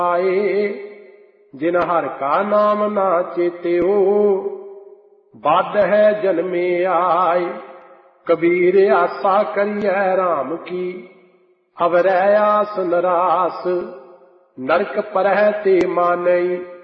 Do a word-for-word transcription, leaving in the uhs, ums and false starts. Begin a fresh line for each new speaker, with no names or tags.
आए जिन हर का नाम ना चेत्यो बद है जन्मे आए। कबीर आसा करिए राम की अवरै आस नरास नरक परह ते मानई